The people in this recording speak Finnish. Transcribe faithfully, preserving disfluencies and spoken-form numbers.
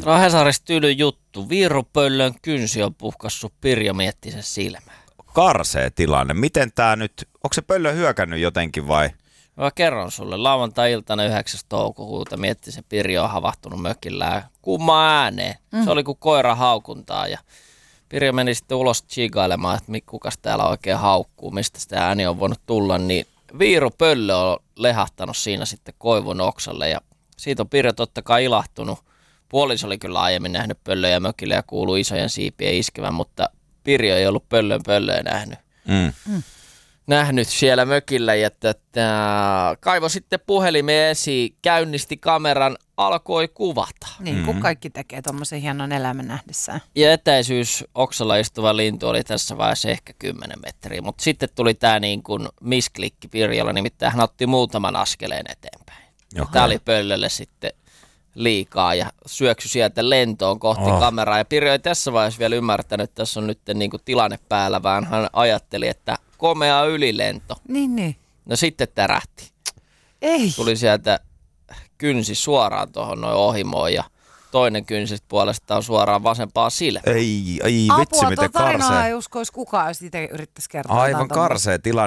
No Hesarista tyly juttu. Viirupöllön kynsi on puhkassut Pirjo Miettisen silmään. Karsee tilanne. Miten tää nyt, onko se pöllö hyökännyt jotenkin vai? Mä kerron sulle. Lauantai-iltana yhdeksäs toukokuuta Miettisen Pirjo on havahtunut mökillään kumma ääneen. Mm. Se oli kuin koira haukuntaa ja Pirjo meni sitten ulos chigailemaan, että kukas täällä oikein haukkuu, mistä sitä ääni on voinut tulla, niin viirupöllö on lehahtanut siinä sitten koivun oksalle ja siitä on Pirjo totta kai ilahtunut. Puoliso oli kyllä aiemmin nähnyt pöllöjä mökille ja kuuluu isojen siipien iskevän, mutta Pirjo ei ollut pöllön pöllöä nähnyt. Mm. Mm. nähnyt siellä mökillä. Ja tätä, kaivo sitten puhelimeen esiin, käynnisti kameran, alkoi kuvata. Niin kuin kaikki tekee tuommoisen hienon elämän nähdessään. Ja etäisyys oksalla istuva lintu oli tässä vaiheessa ehkä kymmenen metriä, mutta sitten tuli tämä niin kuin misklikki Pirjolla, nimittäin hän otti muutaman askeleen eteenpäin. Okay. Tämä oli pöllölle sitten liikaa ja syöksy sieltä lentoon kohti oh. kameraa. Ja Pirjo ei tässä vaiheessa vielä ymmärtänyt, että tässä on nyt niin kuin tilanne päällä, vaan hän ajatteli, että komea ylilento. Niin, niin. No sitten tärähti. Ei. Tuli sieltä kynsi suoraan tuohon noin ohimoon ja toinen kynsi puolestaan suoraan vasempaan silmään. Ei, ei vitsi, Apua, miten tarinaa karsee. ei uskoisi kukaan, jos itse yrittäisi kertoa. Aivan karsee tilanne.